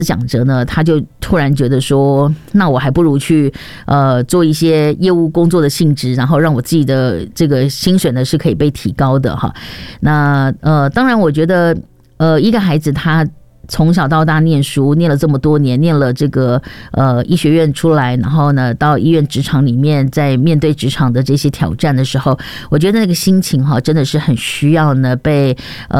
讲者呢，他就突然觉得说，那我还不如去做一些业务工作的性质，然后让我自己的这个薪水呢是可以被提高的哈。那当然我觉得一个孩子他从小到大念书，念了这么多年，念了这个医学院出来，然后呢到医院职场里面，在面对职场的这些挑战的时候，我觉得那个心情哈真的是很需要呢被